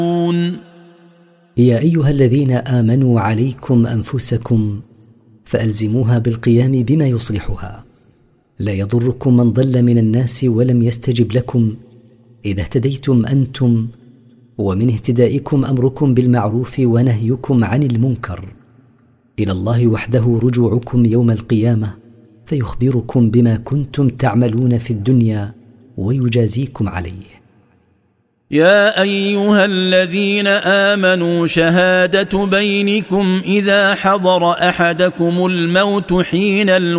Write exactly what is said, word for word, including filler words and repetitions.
يا أيها الذين آمنوا عليكم أنفسكم فألزموها بالقيام بما يصلحها. لا يضركم من ضل من الناس ولم يستجب لكم إذا اهتديتم أنتم، ومن اهتدائكم أمركم بالمعروف ونهيكم عن المنكر. إلى الله وحده رجوعكم يوم القيامة فيخبركم بما كنتم تعملون في الدنيا ويجازيكم عليه. يا أيها الذين آمنوا شهادة بينكم إذا حضر أحدكم الموت حين